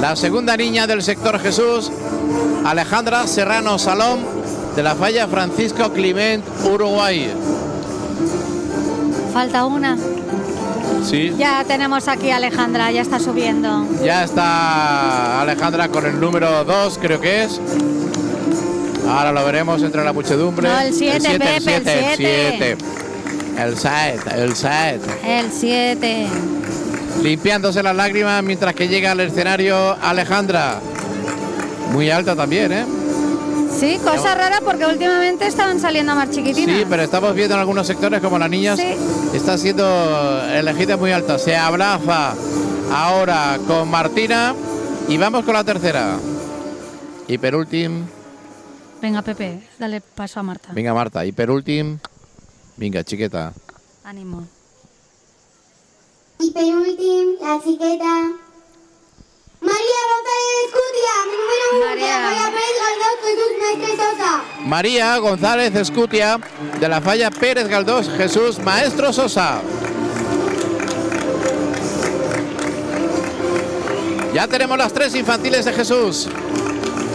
La segunda niña del sector Jesús, Alejandra Serrano Salom, de la Falla Francisco Climent, Uruguay. Falta una. Sí. Ya tenemos aquí a Alejandra, ya está subiendo. Ya está Alejandra con el número 2, creo que es. Ahora lo veremos entre la muchedumbre. No, el 7, Pepe, el 7. El 7. Limpiándose las lágrimas mientras que llega al escenario Alejandra. Muy alta también, ¿eh? Sí, cosa rara porque últimamente estaban saliendo más chiquitinas. Sí, pero estamos viendo en algunos sectores como las niñas está siendo elegida muy alta. Se abraza ahora con Martina y vamos con la tercera. Hiperúltim. Venga, Pepe, dale paso a Marta. Venga, Marta, hiperúltim. Venga, chiqueta. Ánimo. Hiperúltim, la chiqueta. María González Escutia, mi número 1, de la Falla Pérez Galdós, Jesús Maestre Sosa. María González Escutia, de la Falla Pérez Galdós, Jesús Maestro Sosa. Ya tenemos las 3 infantiles de Jesús.